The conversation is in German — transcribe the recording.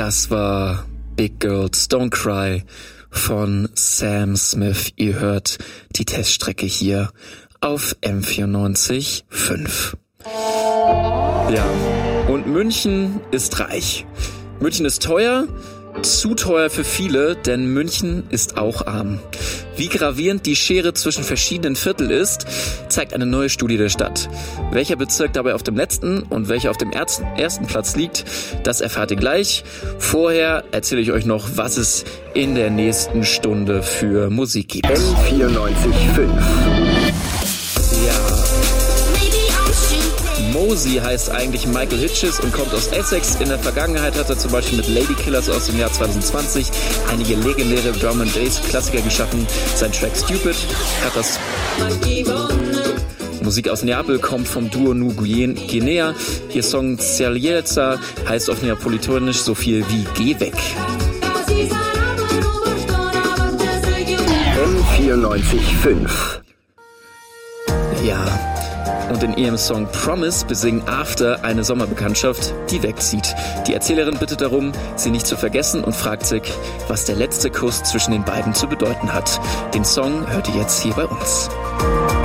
Das war Big Girls Don't Cry von Sam Smith. Ihr hört die Teststrecke hier auf M94.5. Ja, und München ist reich. München ist teuer, zu teuer für viele, denn München ist auch arm. Wie gravierend die Schere zwischen verschiedenen Vierteln ist, zeigt eine neue Studie der Stadt. Welcher Bezirk dabei auf dem letzten und welcher auf dem ersten Platz liegt, das erfahrt ihr gleich. Vorher erzähle ich euch noch, was es in der nächsten Stunde für Musik gibt. M94.5. Ja. Mosey heißt eigentlich Michael Hitchens und kommt aus Essex. In der Vergangenheit hat er zum Beispiel mit Lady Killers aus dem Jahr 2020 einige legendäre Drum and Bass Klassiker geschaffen. Sein Track Stupid hat das. Musik aus Neapel kommt vom Duo Nu Guinea. Ihr Song Cielielza heißt auf Neapolitanisch so viel wie Geh weg. M94.5. Ja. Und in ihrem Song Promise besingen After eine Sommerbekanntschaft, die wegzieht. Die Erzählerin bittet darum, sie nicht zu vergessen und fragt sich, was der letzte Kuss zwischen den beiden zu bedeuten hat. Den Song hört ihr jetzt hier bei uns.